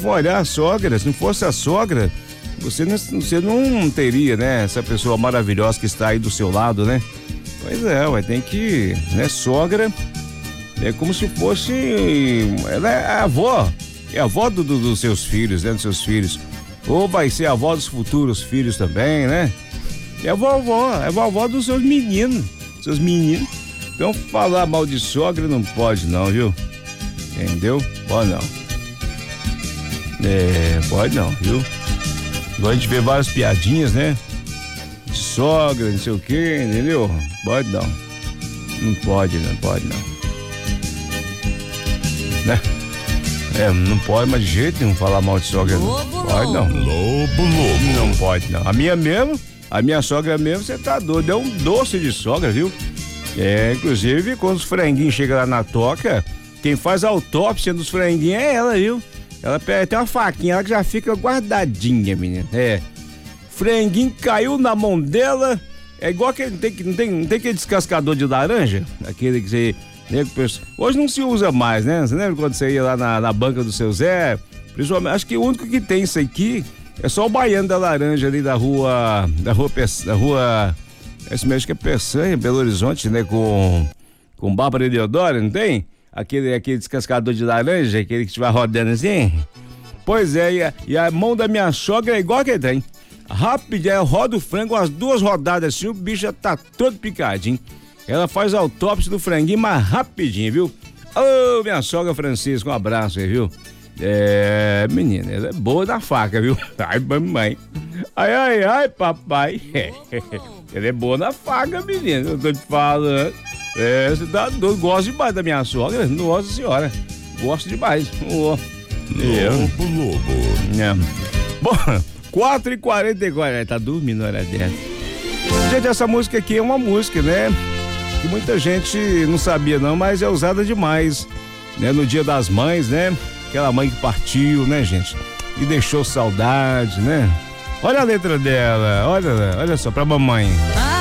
olha, a sogra, se não fosse a sogra, você não teria, né, essa pessoa maravilhosa que está aí do seu lado, né? Pois é, tem que, né, sogra é como se fosse, ela é a avó, dos seus filhos, né, dos seus filhos. Ou vai ser a avó dos futuros filhos também, né? É a vovó dos seus meninos. Então falar mal de sogra não pode não, viu? Entendeu? Pode não. Pode não, viu? Agora a gente vê várias piadinhas, né? De sogra, não sei o que, entendeu? Pode não. Não pode não. Né? Não pode, mas de jeito nenhum falar mal de sogra. Pode não. Lobo. Não pode não. A minha sogra mesmo, você tá doido. É um doce de sogra, viu? Inclusive, quando os franguinhos chegam lá na toca, quem faz a autópsia dos franguinhos é ela, viu? Ela tem uma faquinha, ela que já fica guardadinha, menina. Franguinho caiu na mão dela, é igual aquele, não tem aquele descascador de laranja? Aquele que você... Hoje não se usa mais, né? Você lembra quando você ia lá na banca do seu Zé? Principalmente, acho que o único que tem isso aqui é só o Baiano da Laranja ali da rua, esse mesmo que é Peçanha, Belo Horizonte, né? Com Bárbara Eleodoro, não tem? Aquele descascador de laranja, aquele que estiver rodando assim. Pois é, e a mão da minha sogra é igual que tem. Rapidinho, roda o frango, as duas rodadas assim, o bicho já tá todo picadinho. Ela faz a autópsia do franguinho mais rapidinho, viu? Ô, minha sogra Francisca, um abraço aí, viu? Menina, ela é boa da faca, viu? Ai, mamãe. Ai, papai. Ela é boa na faca, menina, eu tô te falando. Você tá doido, gosto demais da minha sogra, nossa senhora. Gosto demais. Lobo. Bom, 4h44, tá dormindo na hora dessa. Gente, essa música aqui é uma música, né? Que muita gente não sabia não, mas é usada demais, né? No Dia das Mães, né? Aquela mãe que partiu, né, gente? E deixou saudade, né? Olha a letra dela, olha só, pra mamãe.